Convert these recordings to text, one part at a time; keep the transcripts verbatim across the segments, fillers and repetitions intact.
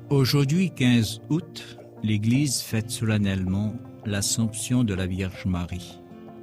Aujourd'hui, quinze août, l'Église fête solennellement l'Assomption de la Vierge Marie.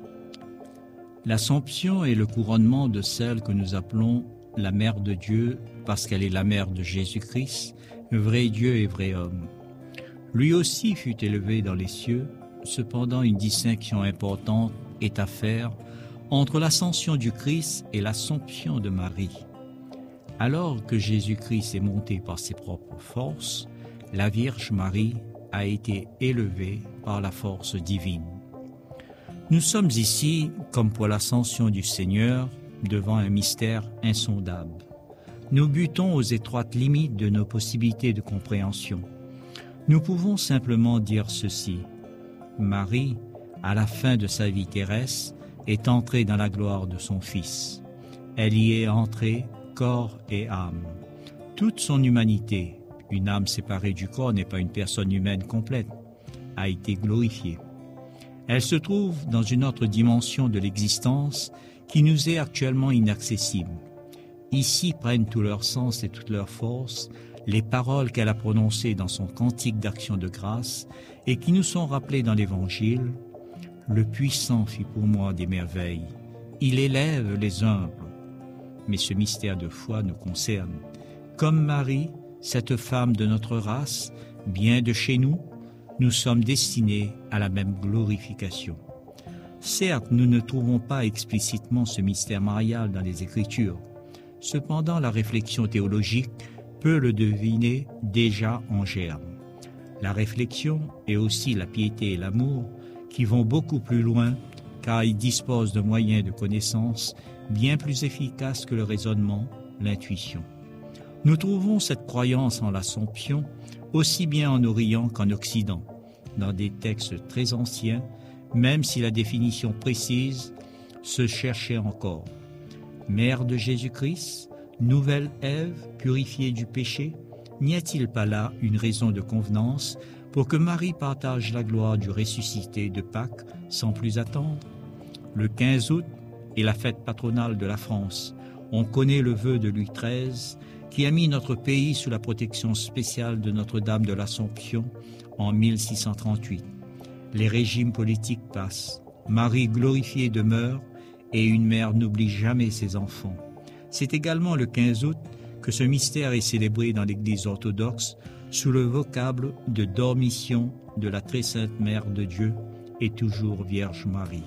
L'Assomption est le couronnement de celle que nous appelons la Mère de Dieu parce qu'elle est la mère de Jésus-Christ, vrai Dieu et vrai homme. Lui aussi fut élevé dans les cieux, cependant une distinction importante est à faire entre l'ascension du Christ et l'Assomption de Marie. Alors que Jésus-Christ est monté par ses propres forces, la Vierge Marie a été élevée par la force divine. Nous sommes ici, comme pour l'ascension du Seigneur, devant un mystère insondable. Nous butons aux étroites limites de nos possibilités de compréhension. Nous pouvons simplement dire ceci. Marie, à la fin de sa vie terrestre, est entrée dans la gloire de son Fils. Elle y est entrée corps et âme. Toute son humanité, une âme séparée du corps n'est pas une personne humaine complète, a été glorifiée. Elle se trouve dans une autre dimension de l'existence qui nous est actuellement inaccessible. Ici prennent tout leur sens et toute leur force les paroles qu'elle a prononcées dans son cantique d'action de grâce et qui nous sont rappelées dans l'Évangile. Le puissant fit pour moi des merveilles. Il élève les humbles. Mais ce mystère de foi nous concerne. Comme Marie, cette femme de notre race, bien de chez nous, nous sommes destinés à la même glorification. Certes, nous ne trouvons pas explicitement ce mystère marial dans les Écritures. Cependant, la réflexion théologique peut le deviner déjà en germe. La réflexion et aussi la piété et l'amour qui vont beaucoup plus loin car ils disposent de moyens de connaissance bien plus efficaces que le raisonnement, l'intuition. Nous trouvons cette croyance en l'Assomption aussi bien en Orient qu'en Occident, dans des textes très anciens, même si la définition précise se cherchait encore. Mère de Jésus-Christ, nouvelle Ève, purifiée du péché, n'y a-t-il pas là une raison de convenance pour que Marie partage la gloire du ressuscité de Pâques sans plus attendre? Le quinze août est la fête patronale de la France. On connaît le vœu de Louis treize qui a mis notre pays sous la protection spéciale de Notre-Dame de l'Assomption en mille six cent trente-huit. Les régimes politiques passent. Marie glorifiée demeure et une mère n'oublie jamais ses enfants. C'est également le quinze août que ce mystère est célébré dans l'Église orthodoxe sous le vocable de Dormition de la très sainte Mère de Dieu et toujours Vierge Marie.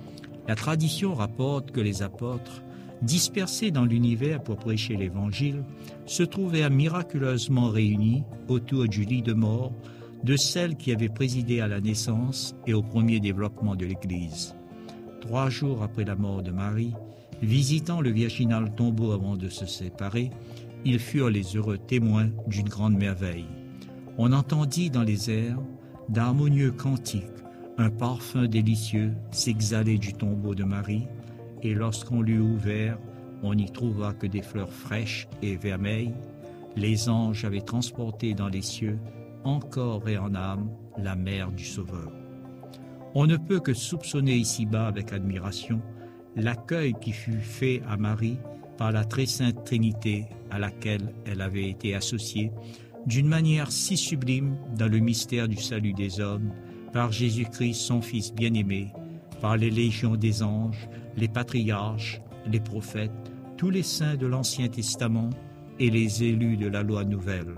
La tradition rapporte que les apôtres, dispersés dans l'univers pour prêcher l'Évangile, se trouvèrent miraculeusement réunis autour du lit de mort de celle qui avait présidé à la naissance et au premier développement de l'Église. Trois jours après la mort de Marie, visitant le virginal tombeau avant de se séparer, ils furent les heureux témoins d'une grande merveille. On entendit dans les airs d'harmonieux cantiques, un parfum délicieux s'exhalait du tombeau de Marie, et lorsqu'on l'eut ouvert, on n'y trouva que des fleurs fraîches et vermeilles. Les anges avaient transporté dans les cieux, en corps et en âme, la mère du Sauveur. On ne peut que soupçonner ici-bas avec admiration l'accueil qui fut fait à Marie par la très sainte Trinité à laquelle elle avait été associée d'une manière si sublime dans le mystère du salut des hommes, par Jésus-Christ, son Fils bien-aimé, par les légions des anges, les patriarches, les prophètes, tous les saints de l'Ancien Testament et les élus de la loi nouvelle.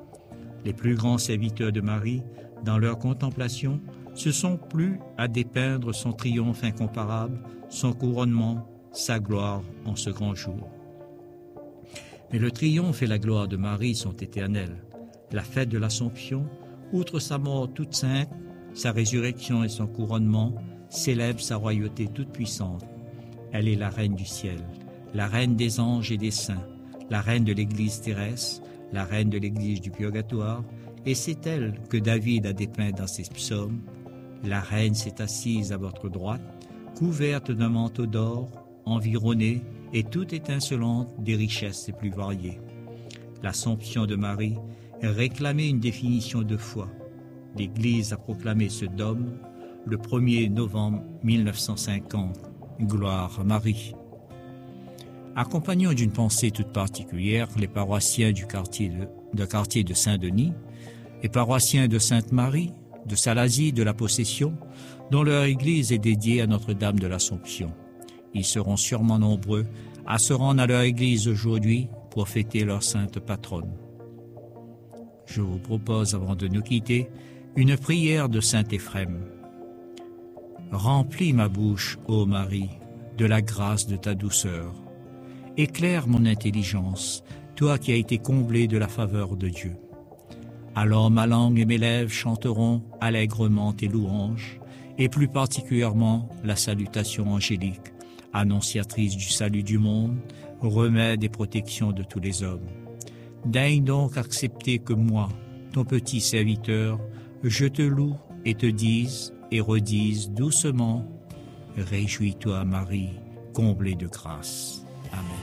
Les plus grands serviteurs de Marie, dans leur contemplation, se sont plu à dépeindre son triomphe incomparable, son couronnement, sa gloire en ce grand jour. Mais le triomphe et la gloire de Marie sont éternels. La fête de l'Assomption, outre sa mort toute sainte, sa résurrection et son couronnement, célèbre sa royauté toute puissante. Elle est la reine du ciel, la reine des anges et des saints, la reine de l'Église terrestre, la reine de l'Église du purgatoire, et c'est elle que David a dépeint dans ses psaumes. La reine s'est assise à votre droite, couverte d'un manteau d'or, environnée et toute étincelante des richesses les plus variées. L'Assomption de Marie réclamait une définition de foi. L'Église a proclamé ce dogme le premier novembre mille neuf cent cinquante. Gloire à Marie. Accompagnant d'une pensée toute particulière les paroissiens du quartier de de quartier de Saint-Denis et paroissiens de Sainte-Marie, de Salazie, de la Possession, dont leur église est dédiée à Notre-Dame de l'Assomption. Ils seront sûrement nombreux à se rendre à leur église aujourd'hui pour fêter leur sainte patronne. Je vous propose, avant de nous quitter, une prière de saint Éphrem. Remplis ma bouche, ô Marie, de la grâce de ta douceur. Éclaire mon intelligence, toi qui as été comblée de la faveur de Dieu. Alors ma langue et mes lèvres chanteront allègrement tes louanges, et plus particulièrement la salutation angélique, annonciatrice du salut du monde, remède et protection de tous les hommes. Daigne donc accepter que moi, ton petit serviteur, je te loue et te dise et redise doucement, réjouis-toi Marie, comblée de grâce. Amen.